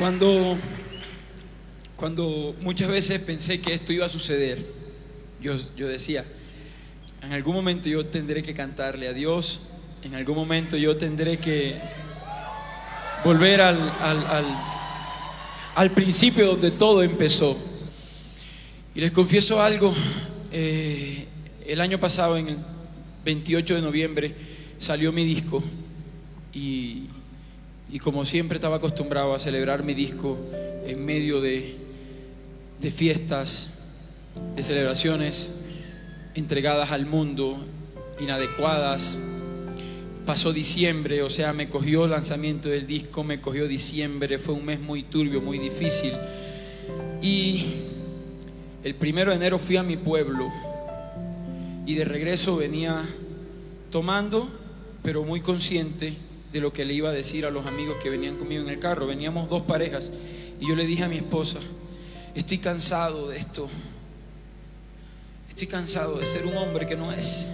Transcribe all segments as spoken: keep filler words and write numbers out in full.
Cuando, cuando muchas veces pensé que esto iba a suceder, yo, yo decía, en algún momento yo tendré que cantarle a Dios, en algún momento yo tendré que volver al, al, al, al principio donde todo empezó. Y les confieso algo, eh, el año pasado, en el veintiocho de noviembre, salió mi disco y, y como siempre estaba acostumbrado a celebrar mi disco en medio de, de fiestas, de celebraciones entregadas al mundo, inadecuadas. Pasó diciembre, o sea, me cogió el lanzamiento del disco, me cogió diciembre, fue un mes muy turbio, muy difícil. Y el primero de enero fui a mi pueblo y de regreso venía tomando, pero muy consciente de lo que le iba a decir a los amigos que venían conmigo en el carro. Veníamos dos parejas y yo le dije a mi esposa: estoy cansado de esto, estoy cansado de ser un hombre que no es,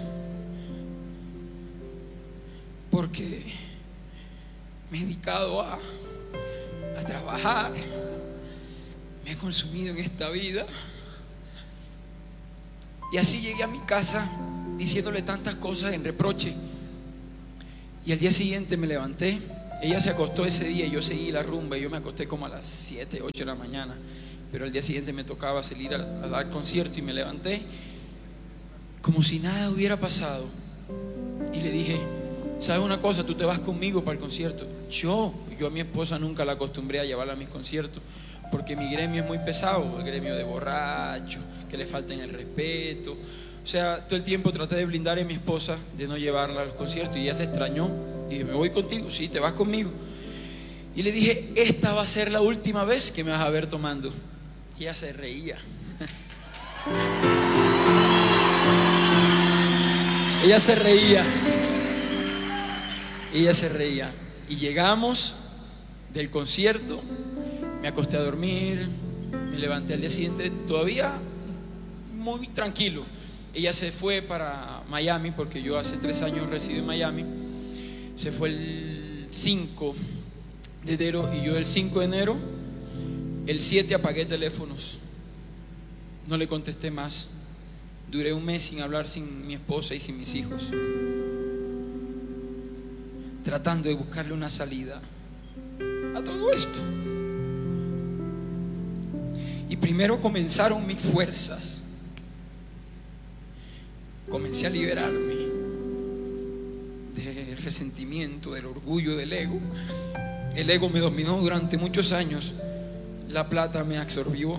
porque me he dedicado a, a trabajar, me he consumido en esta vida. Y así llegué a mi casa diciéndole tantas cosas en reproche. Y al día siguiente me levanté. Ella se acostó ese día y yo seguí la rumba. Y yo me acosté como a las siete, ocho de la mañana. Pero al día siguiente me tocaba salir a, a dar concierto. Y me levanté como si nada hubiera pasado. Y le dije: ¿sabes una cosa? Tú te vas conmigo para el concierto. Yo, yo a mi esposa nunca la acostumbré a llevarla a mis conciertos, porque mi gremio es muy pesado, el gremio de borrachos, que le falten el respeto. O sea, todo el tiempo traté de blindar a mi esposa de no llevarla a los conciertos, y ella se extrañó. Y dije: ¿me voy contigo? Sí, te vas conmigo. Y le dije: esta va a ser la última vez que me vas a ver tomando. Y ella se reía. Ella se reía. Ella se reía. Y llegamos del concierto, me acosté a dormir, me levanté al día siguiente todavía muy tranquilo. Ella se fue para Miami, porque yo hace tres años resido en Miami. Se fue el cinco de enero y yo el cinco de enero, el siete apagué teléfonos, no le contesté más. Duré un mes sin hablar sin mi esposa y sin mis hijos, tratando de buscarle una salida a todo esto. Y primero comenzaron mis fuerzas. Comencé a liberarme del resentimiento, del orgullo, del ego. El ego me dominó durante muchos años. La plata me absorbió.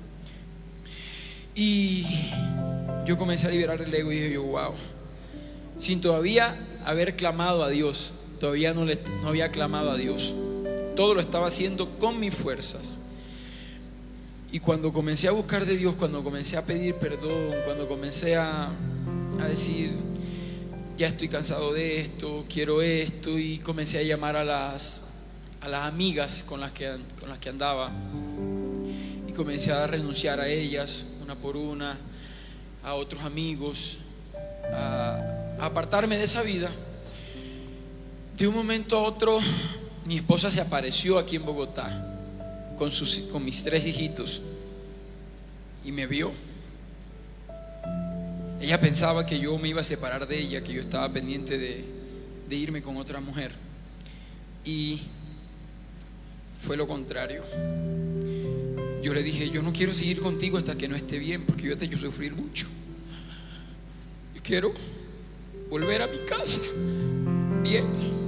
Y yo comencé a liberar el ego y dije yo: wow, sin todavía haber clamado a Dios. Todavía no, le, no había clamado a Dios. Todo lo estaba haciendo con mis fuerzas. Y cuando comencé a buscar de Dios, cuando comencé a pedir perdón, cuando comencé a, a decir: ya estoy cansado de esto, quiero esto, y comencé a llamar a las, a las amigas con las, que, con las que andaba, y comencé a renunciar a ellas una por una, a otros amigos, a, a apartarme de esa vida. De un momento a otro, mi esposa se apareció aquí en Bogotá con, sus, con mis tres hijitos y me vio. Ella pensaba que yo me iba a separar de ella, que yo estaba pendiente de, de irme con otra mujer, y fue lo contrario. Yo le dije: yo no quiero seguir contigo hasta que no esté bien, porque yo te he hecho sufrir mucho. Yo quiero volver a mi casa bien.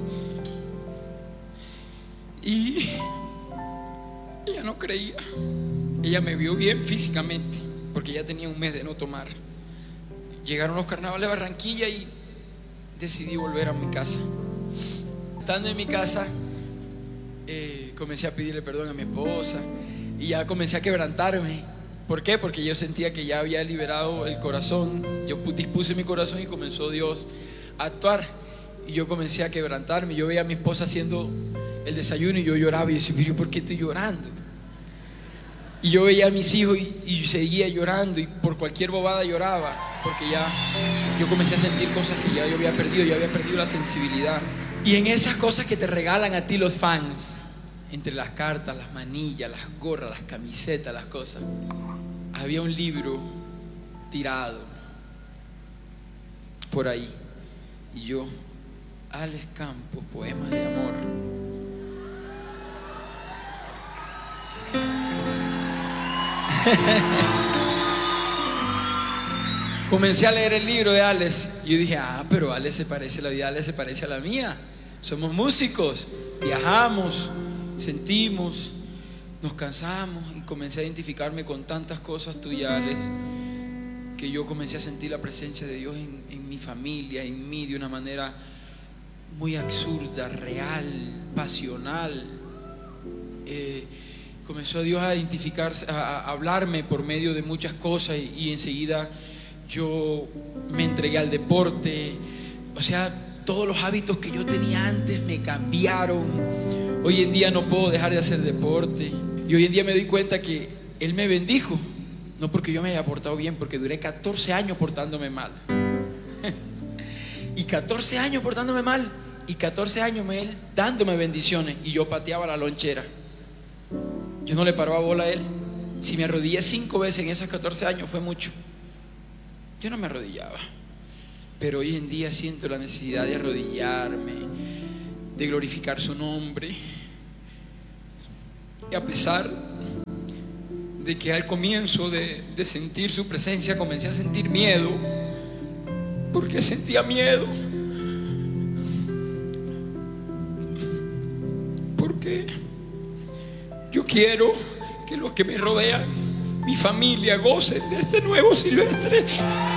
Y ella no creía. Ella me vio bien físicamente, porque ya tenía un mes de no tomar. Llegaron los carnavales de Barranquilla y decidí volver a mi casa. Estando en mi casa, eh, comencé a pedirle perdón a mi esposa y ya comencé a quebrantarme. ¿Por qué? Porque yo sentía que ya había liberado el corazón. Yo dispuse mi corazón y comenzó Dios a actuar. Y yo comencé a quebrantarme. Yo veía a mi esposa haciendo el desayuno y yo lloraba y decía: ¿pero por qué estoy llorando? Y yo veía a mis hijos y, y seguía llorando, y por cualquier bobada lloraba, porque ya yo comencé a sentir cosas que ya yo había perdido. Yo había perdido la sensibilidad. Y en esas cosas que te regalan a ti los fans, entre las cartas, las manillas, las gorras, las camisetas, las cosas, había un libro tirado por ahí. Y yo, Alex Campos, poemas de amor. Comencé a leer el libro de Alex y yo dije, ah, pero Alex se parece, la vida de Alex se parece a la mía. Somos músicos, viajamos, sentimos, nos cansamos, y comencé a identificarme con tantas cosas tuyas, Alex, que yo comencé a sentir la presencia de Dios en, en mi familia, en mí, de una manera muy absurda, real, pasional. Eh, comenzó Dios a identificarse, a, a hablarme por medio de muchas cosas, y, y enseguida yo me entregué al deporte. O sea, todos los hábitos que yo tenía antes me cambiaron. Hoy en día no puedo dejar de hacer deporte, y hoy en día me doy cuenta que Él me bendijo, no porque yo me haya portado bien, porque duré catorce años portándome mal. Y catorce años portándome mal, y catorce años Él dándome bendiciones, y yo pateaba la lonchera. Yo no le paraba bola a Él. Si me arrodillé cinco veces en esos catorce años fue mucho. Yo no me arrodillaba, pero hoy en día siento la necesidad de arrodillarme, de glorificar su nombre. Y a pesar de que al comienzo de, de sentir su presencia comencé a sentir miedo, porque sentía miedo, porque yo quiero que los que me rodean, mi familia, gocen de este nuevo Silvestre.